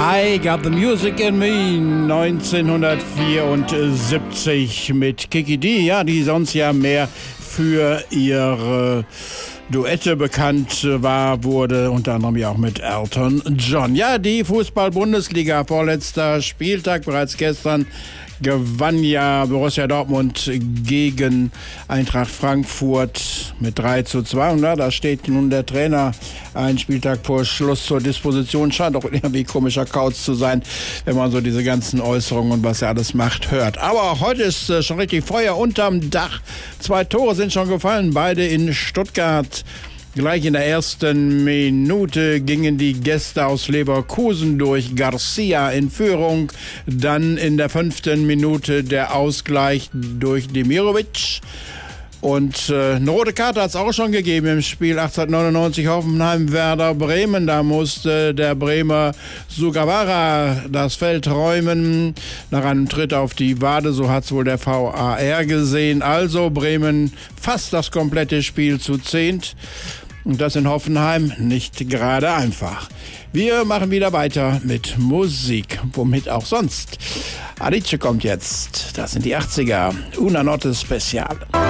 I Got the Music in Me 1974 mit Kiki Dee, ja, die sonst ja mehr für ihre Duette bekannt wurde, unter anderem ja auch mit Elton John. Ja, die Fußball-Bundesliga, vorletzter Spieltag, bereits gestern gewann ja Borussia Dortmund gegen Eintracht Frankfurt mit 3:2. Und da steht nun der Trainer einen Spieltag vor Schluss zur Disposition. Scheint auch irgendwie komischer Kauz zu sein, wenn man so diese ganzen Äußerungen und was er alles macht, hört. Aber heute ist schon richtig Feuer unterm Dach. 2 Tore sind schon gefallen, beide in Stuttgart. Gleich in der ersten Minute gingen die Gäste aus Leverkusen durch Garcia in Führung. Dann in der 5. Minute der Ausgleich durch Demirovic. Und eine rote Karte hat es auch schon gegeben im Spiel 1899 Hoffenheim-Werder Bremen. Da musste der Bremer Sugawara das Feld räumen. Nach einem Tritt auf die Wade, so hat es wohl der VAR gesehen. Also Bremen fast das komplette Spiel zu 10. Und das in Hoffenheim nicht gerade einfach. Wir machen wieder weiter mit Musik, womit auch sonst. Alice kommt jetzt. Das sind die 80er. Una Notte Speciale.